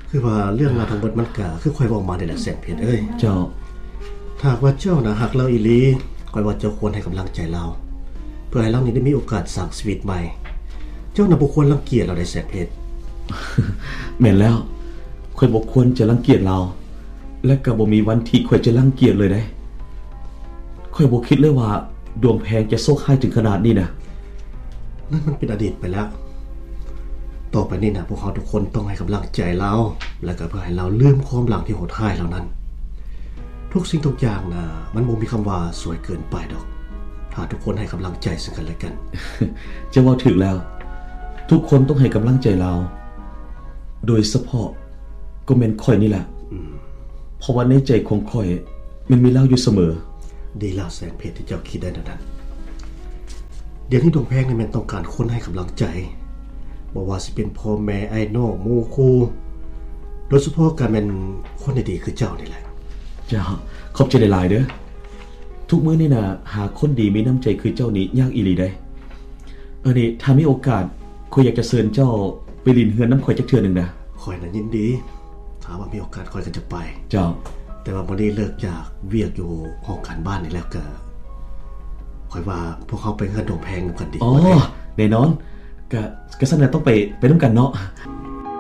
คือว่าเรื่องราวทั้งหมดมันก็คือค่อยเว้ามาได้แหละแสงเพชรเอ้ยเจ้าถ้าว่าเจ้าน่ะฮักเราอีหลีค่อยว่าเจ้าควรให้กำลังใจเราเพื่อให้เรานี่ได้มีโอกาสสร้างชีวิตใหม่เจ้าน่ะบ่ควรรังเกียจเราได้แสงเพชรแม่นแล้วข่อยบ่ควรจะรังเกียจเราและก็บ่มีวันที่ข่อยจะรังเกียจเลยได้ข่อยบ่คิดเลยว่าดวงแพงจะโชคร้ายถึงขนาดนี้นะนั่นมันเป็นอดีตไปแล้วต่อไปนี้นะพวกเขาทุกคนต้องให้กำลังใจเราและก็เพื่อให้เราลืมความหลังที่โหดร้ายเหล่านั้นทุกสิ่งทุกอย่างนะมันบ่มีคำว่าสวยเกินไปดอกถ้าทุกคนให้กำลังใจซึ่งกันและกันจะว่าถึงแล้วทุกคนต้องให้กำลังใจเราโดยเฉพาะก็แม่นข่อยนี่แหละเพราะว่าในใจของข่อยมันมีเราอยู่เสมอดีแล้วแสงเพชรที่เจ้าคิดได้นั้นเดี๋ยวนี้ดวงแพงนี่มันต้องการคนให้กำลังใจบ่ว่าสิเป็นพ่อแม่ไอ้น้องหมู่คู่โดยเฉพาะการเป็นคนดีๆคือเจ้านี่แหละเจ้าขอบใจหลายๆเด้อทุกมื้อนี่นะหาคนดีมีน้ำใจคือเจ้านี่ยากอีหลีได้นี่ถ้ามีโอกาสข่อยอยากจะเชิญเจ้าไปลินเฮือนน้ำข่อยจักเทื่อนึงนะข่อยนั้นยินดีถ้าว่ามีโอกาสข่อยก็จะไปเจ้าแต่ว่าวันนี้เลิกจากเวียกอยู่ห้องการบ้านนี่แล้วก็ค่อยว่าพวกเขาไปเฮือนดวงแพงกันดีกว่าแน่นอนก็ซั่นน่ะต้องไปนำกันเนาะ